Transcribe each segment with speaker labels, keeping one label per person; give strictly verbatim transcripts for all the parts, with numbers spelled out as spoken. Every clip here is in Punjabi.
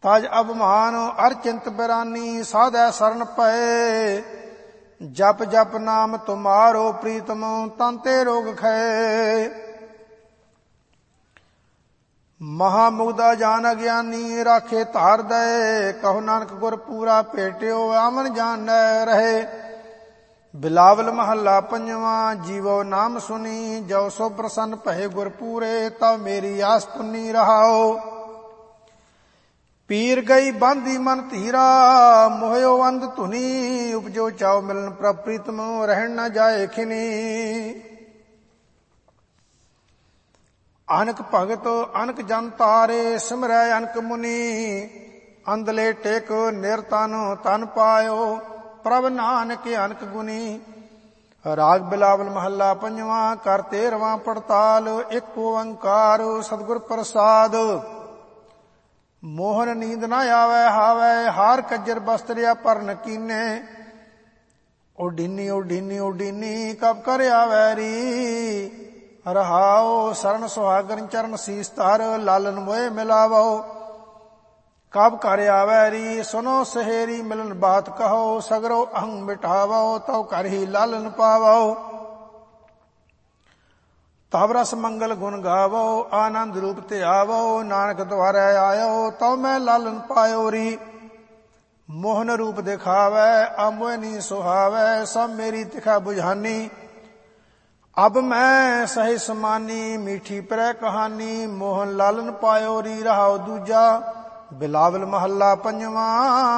Speaker 1: ਤਜ ਅਭਿਮਾਨ ਅਰ ਚਿੰਤ ਬਿਰਾਨੀ, ਸਾਧੈ ਸਰਨ ਪਏ। ਜਪ ਜਪ ਨਾਮ ਤੁਮਾਰੋ ਪ੍ਰੀਤਮ, ਤਨ ਤੇ ਰੋਗ ਖਏ। ਮਹਾਮੁਗਦਾ ਜਾਨ ਅਗਿਆਨੀ, ਰਾਖੇ ਧਾਰ ਦਏ। ਕਹੋ ਨਾਨਕ ਗੁਰ ਪੂਰਾ ਭੇਟਿਓ, ਆਮਨ ਜਾਣੈ ਰਹੇ। ਬਿਲਾਵਲ ਮਹੱਲਾ ਪੰਜਵਾਂ। ਜੀਵੋ ਨਾਮ ਸੁਨੀ, ਜੋ ਸੋ ਪ੍ਰਸੰਨ ਭਏ ਗੁਰ ਪੂਰੇ। ਤਬ ਮੇਰੀ ਆਸ ਪੁੰਨੀ ਰਹਾਓ। ਪੀਰ ਗਈ ਬਾਂਧੀ ਮਨ ਧੀਰਾ, ਮੋਹਿਓ ਅੰਧ ਧੁਨੀ। ਉਪਜੋ ਚਾਉ ਮਿਲਨ ਪ੍ਰਭ ਪ੍ਰੀਤਮ, ਰਹਿਣ ਨ ਜਾਏ ਖਿਨੀ। ਅਨਕ ਭਗਤ ਅਨਕ ਜਨ ਤਾਰੇ, ਸਿਮਰੈ ਅਨਕ ਮੁਨੀ। ਅੰਧਲੇ ਟੇਕ ਨਿਰਤਨ ਤਨ ਪਾਇਓ, ਪ੍ਰਭ ਨਾਨਕ ਅਨਕ ਗੁਨੀ। ਰਾਗ ਬਿਲਾਵਲ ਮਹੱਲਾ ਪੰਜਵਾਂ। ਕਰ ਤੇਰਵਾਂ ਪੜਤਾਲ, ਇੱਕ ਓੰਕਾਰ ਸਤਿਗੁਰ ਪ੍ਰਸਾਦ। ਮੋਹਨ ਨੀਂਦ ਨਾ ਆਵੈ ਹਾਵੈ, ਹਾਰ ਕੱਜਰ ਬਸਤਰਿਆ ਭਰਨ ਕੀਨੇ। ਉਡੀਨੀ ਉਡੀਨੀ ਉਡੀਨੀ, ਕਬ ਕਰ ਆਵੈ ਰੀ। ਰਹਾਉ ਸਰਨ ਸੁਹਾਗਨ ਚਰਨ ਸੀਸ ਧਰ, ਲਾਲਨ ਮੋਏ ਮਿਲਾਵੋ। ਕਬ ਕਰ ਆਵੈ ਰੀ, ਸੁਨੋ ਸਹੇਰੀ ਮਿਲਨ ਬਾਤ ਕਹੋ। ਸਗਰੋ ਅਹੰ ਮਿਟਾਵੋ, ਤਉ ਕਰ ਹੀ ਲਾਲਨ ਪਾਵੋ। ਤਬ ਰਸ ਮੰਗਲ ਗੁਣ ਗਾਵੋ, ਆਨੰਦ ਰੂਪ ਤੇ ਆਵੋ। ਨਾਨਕ ਦੁਆਰੈ ਆਇਓ, ਤਉ ਮੈਂ ਲਾਲਨ ਪਾਇਓ ਰੀ। ਮੋਹਨ ਰੂਪ ਦਿਖਾਵੈ, ਆਮੋਏ ਨੀ ਸੁਹਾਵੈ। ਸਭ ਮੇਰੀ ਤਿਖਾ ਬੁਝਾਨੀ, ਅਬ ਮੈਂ ਸਹਿ ਸਮਾਨੀ। ਮੀਠੀ ਪ੍ਰੈ ਕਹਾਨੀ, ਮੋਹਨ ਲਾਲਨ ਪਾਇਓ ਰੀ। ਰਹਾਉ ਦੂਜਾ ਬਿਲਾਵਲ ਮਹੱਲਾ ਪੰਜਵਾਂ।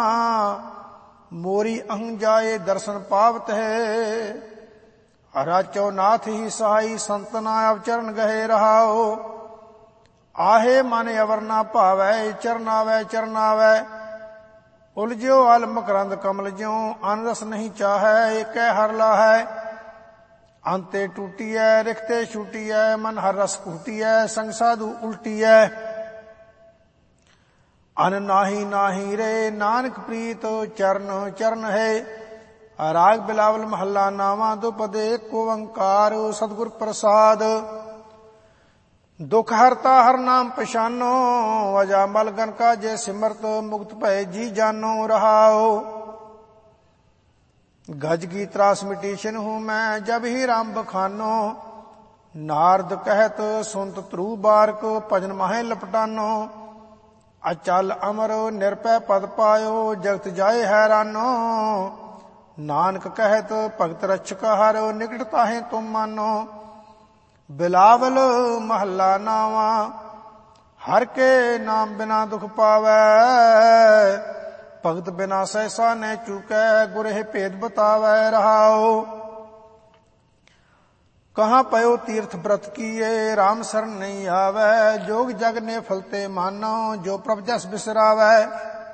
Speaker 1: ਮੋਰੀ ਅਹੰ ਜਾਏ ਦਰਸ਼ਨ ਪਾਵਤ ਹੈ, ਰਾਚੋ ਨਾਥ ਹੀ ਸਹਾਈ। ਸੰਤਨਾ ਅਵ ਚਰਨ ਗਏ ਰਹਾਓ। ਆਹੇ ਮਨ ਅਵਰ ਨਾ ਭਾਵੈ, ਚਰਨਾਵੈ ਚਰਨਾਵੈ। ਉਲਝਿਓ ਅਲ ਮਕਰੰਦ ਕਮਲ ਜਿਉ, ਅਨ ਰਸ ਨਹੀਂ ਚਾਹੈ। ਏਕੈ ਹਰ ਲਾਹੈ, ਅੰਤੇ ਟੂਟੀਐ। ਰਿਖਤੇ ਛੂਟੀਐ, ਮਨ ਹਰ ਰਸ ਘੂਟੀਐ। ਸੰਗ ਸਾਧੂ ਉਲਟੀਐ, ਅਨ ਨਾਹੀ ਨਾਹੀ ਰੇ। ਨਾਨਕ ਪ੍ਰੀਤ ਚਰਨ ਚਰਨ ਹੈ। ਰਾਗ ਬਿਲਾਵਲ ਮਹੱਲਾ ਨਾਵਾਂ। ਦੁਪਦੇ ਇੱਕ ਓੰਕਾਰ ਸਤਿਗੁਰ ਪ੍ਰਸਾਦ। ਦੁਖ ਹਰਤਾ ਹਰ ਨਾਮ ਪਛਾਨੋ, ਅਜਾ ਮਲ ਗਨ ਕਾ ਜੇ ਸਿਮਰਤ। ਮੁਕਤ ਭਏ ਜੀ ਜਾਨੋ ਰਹਾਓ। ਗਜ ਕੀ ਤਰਾਸ ਮਿਟੀ ਛਿਨਹੁ ਮੈਂ, ਜਬ ਹੀ ਰਾਮ ਬਖਾਨੋ। ਨਾਰਦ ਕਹਿਤ ਸੁਨਤ ਧਰੂ ਬਾਰਕ, ਭਜਨ ਮਾਹੇ ਲਪਟਾਨੋ। ਅਚਲ ਅਮਰ ਨਿਰਭੈ ਪਦ ਪਾਇਓ, ਜਗਤ ਜਾਏ ਹੈਰਾਨੋ। ਨਾਨਕ ਕਹਿਤ ਭਗਤ ਰਛਕ ਹਰ, ਨਿਕਟ ਤਾਹੇ ਤੁਮ ਮਾਨੋ। ਬਿਲਾਵਲ ਮਹੱਲਾ ਨਾਵਾਂ। ਹਰ ਕੇ ਨਾਮ ਬਿਨਾ ਦੁਖ ਪਾਵੈ, ਭਗਤ ਬਿਨਾ ਸਹਿਸਾ ਨਹਿ ਚੂਕੈ। ਗੁਰੇ ਭੇਦ ਬਤਾਵੈ ਰਹਾਓ। ਕਹਾਂ ਪਇਓ ਤੀਰਥ ਬ੍ਰਤ ਕੀਏ, ਰਾਮ ਸਰਨ ਨਹੀਂ ਆਵੈ। ਜੋਗ ਜਗ ਨੇ ਫਲਤੇ ਮਾਨੋ, ਜੋ ਪ੍ਰਭ ਜਸ ਬਿਸਰਾਵੈ।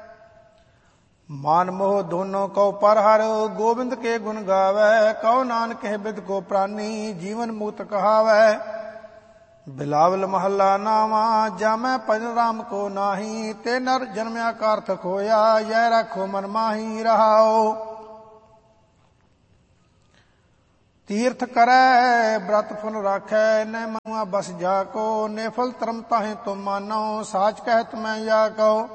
Speaker 1: ਮਾਨ ਮੋਹ ਦੋਨੋਂ ਕਉ ਪਰ ਹਰ, ਗੋਬਿੰਦ ਕੇ ਗੁਣ ਗਾਵੈ। ਕਉ ਨਾਨਕ ਹੈ ਬਿਦ ਕੋ ਪ੍ਰਾਨੀ, ਜੀਵਨ ਮੁਕਤ ਕਹਾਵੈ। ਬਿਲਾਵਲ ਮਹੱਲਾ ਨਾਵਾਂ। ਜਾਮੈ ਭਜਨ ਰਾਮ ਕੋ ਨਾਹੀ, ਤੇ ਨਰ ਜਨਮਿਆ ਕਾਰਥਕ ਹੋਇਆ। ਯਹ ਰਾਖੋ ਮਨ ਮਾਹੀ ਰਹਾਓ। ਤੀਰਥ ਕਰੈ ਬ੍ਰਤ ਫੁਨ ਰਾਖੈ, ਨਹਿ ਮਨੁਆ ਬਸ ਜਾ ਕੋ। ਨੇਫਲ ਧਰਮ ਤਾਹੇ ਤੁਮ ਮਾਨੋ, ਸਾਚ ਕਹਿਤ ਮੈਂ ਜਾ ਕਉ।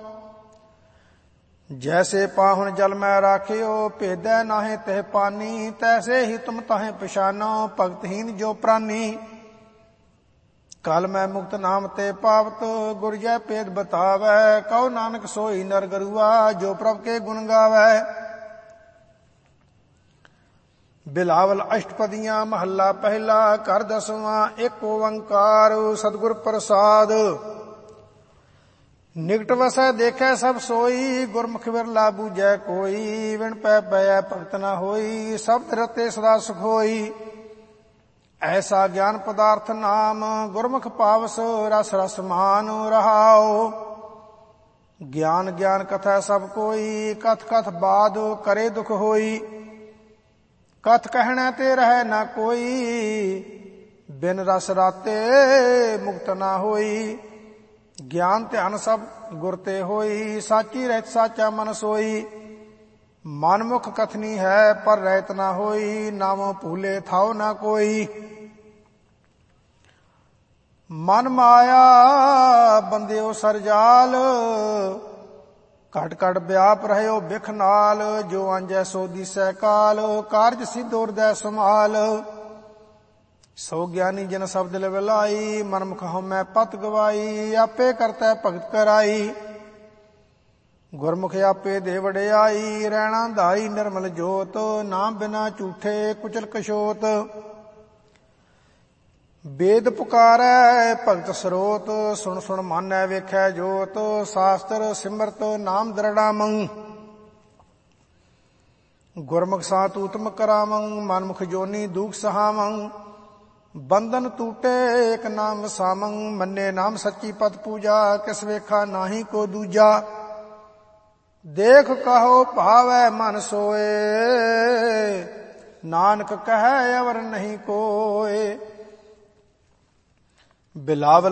Speaker 1: ਜੈਸੇ ਪਾਹੁਨ ਜਲ ਮੈਂ ਰਾਖਿਓ, ਭੇਦੈ ਨਾਹੇ ਤਹਿ ਪਾਨੀ। ਤੈਸੇ ਹੀ ਤੁਮ ਤਾਹੇ ਪਛਾਨੋ, ਭਗਤਹੀਨ ਜੋ ਪ੍ਰਾਨੀ। ਕਲ ਮੈਂ ਮੁਕਤ ਨਾਮ ਤੇ ਪਾਵਤ, ਗੁਰ ਜੈ ਭੇਦ ਬਤਾਵੈ। ਕਉ ਨਾਨਕ ਸੋਈ ਨਰ ਗਰੂਆ, ਜੋ ਪ੍ਰਭ ਕੇ ਗੁਣ ਗਾਵੈ। ਬਿਲਾਵਲ ਅਸ਼ਟਪਦੀਆਂ ਮਹੱਲਾ ਪਹਿਲਾ। ਕਰ ਦਸਵਾਂ। ਇੱਕ ਓੰਕਾਰ ਸਤਿਗੁਰ ਪ੍ਰਸਾਦ। ਨਿਕਟ ਵਸੈ ਦੇਖੈ ਸਭ ਸੋਈ, ਗੁਰਮੁਖ ਵਿਰਲਾ ਬੂਝੈ ਕੋਈ। ਵਿਣ ਪੈ ਪਇਐ ਭਗਤ ਨ ਹੋਈ, ਸਬਦ ਰਤੇ ਸਦਾ ਸੁਖ ਹੋਈ। ਐਸਾ ਗਿਆਨ ਪਦਾਰਥ ਨਾਮ, ਗੁਰਮੁਖ ਪਾਵਸ ਰਸ ਰਸ ਮਾਨ ਰਹਾਓ। ਗਿਆਨ ਗਿਆਨ ਕਥੈ ਸਭ ਕੋਈ, ਕਥ ਕਥ ਬਾਦ ਕਰੇ ਦੁਖ ਹੋਈ। ਕਥ ਕਹਿਣੈ ਤੇ ਰਹਿ ਨਾ ਕੋਈ, ਬਿਨ ਰਸ ਰਾਤੇ ਮੁਕਤ ਨਾ ਹੋਈ। ਗਿਆਨ ਧਿਆਨ ਸਭ ਗੁਰ ਤੇ ਹੋਈ, ਸਾਚੀ ਰਹਿਤ ਸਾਚਾ ਮਨ ਸੋਈ। ਮਨਮੁਖ ਕਥਨੀ ਹੈ ਪਰ ਰਹਿਤ ਨਾ ਹੋਈ, ਨਾਮੋ ਭੂਲੇ ਥਾਉ ਨਾ ਕੋਈ। ਮਨ ਮਾਇਆ ਬੰਦਿਓ ਸਰਜਾਲ, ਘਟ ਘਟ ਵਿਆਪ ਰਹਿਓ ਬਿਖ ਨਾਲ, ਜੋ ਅੰਜੈ ਸੋ ਦੀਸੈ ਕਾਲ, ਕਾਰਜ ਸਿਧ ਹਿਰਦੈ ਸਮਾਲ। ਸੋ ਗਿਆਨੀ ਜਨ ਸ਼ਬਦ ਲਵਲਾਈ, ਮਨਮੁਖ ਹਉਮੈ ਪਤ ਗਵਾਈ, ਆਪੇ ਕਰਤੈ ਭਗਤ ਕਰਾਈ। ਗੁਰਮੁਖ ਆਪੇ ਦੇ ਵਡਿਆਈ, ਰਹਿਣਾ ਧਾਈ ਨਿਰਮਲ ਜੋਤ, ਨਾਮ ਬਿਨਾ ਝੂਠੇ ਕੁਚਲ ਕਛੋਤ। ਵੇਦ ਪੁਕਾਰੈ ਭਗਤ ਸਰੋਤ, ਸੁਣ ਸੁਣ ਮਾਨੈ ਵੇਖੈ ਜੋਤ, ਸ਼ਾਸਤਰ ਸਿਮਰਤ ਨਾਮ ਦ੍ਰਿੜਾਮੰ। ਗੁਰਮੁਖ ਸਾਥ ਊਤਮ ਕਰਾਮੰ, ਮਨਮੁਖ ਜੋਨੀ ਦੁਖ ਸਹਾਮੰ। ਬੰਧਨ ਟੂਟੇ ਏਕ ਨਾਮ ਵਸਾਮੰ, ਮੰਨੇ ਨਾਮ ਸੱਚੀ ਪਤ ਪੂਜਾ, ਕਿਸ ਵੇਖਾ ਨਾਹੀ ਕੋ ਦੂਜਾ। ਦੇਖ ਕਹੋ ਭਾਵੈ ਮਨ ਸੋਏ, ਨਾਨਕ ਕਹੈ ਅਵਰ ਨਹੀਂ ਕੋਏ। ਬਿਲਾਵਲ